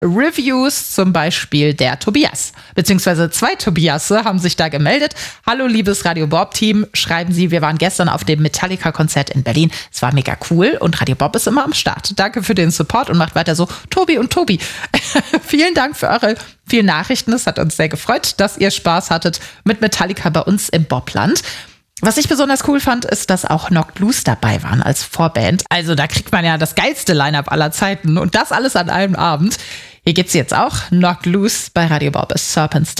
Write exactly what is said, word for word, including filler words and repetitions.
Reviews, zum Beispiel der Tobias. Beziehungsweise zwei Tobiasse haben sich da gemeldet. Hallo, liebes Radio Bob-Team, schreiben Sie, wir waren gestern auf dem Metallica-Konzert in Berlin. Es war mega cool und Radio Bob ist immer am Start. Danke für den Support und macht weiter so. Tobi und Tobi, vielen Dank für eure vielen Nachrichten. Es hat uns sehr gefreut, dass ihr Spaß hattet mit Metallica bei uns im Bobland. Was ich besonders cool fand, ist, dass auch Knocked Loose dabei waren als Vorband. Also da kriegt man ja das geilste Line-Up aller Zeiten und das alles an einem Abend. Hier gibt's jetzt auch Knocked Loose bei Radio Bob, Serpent's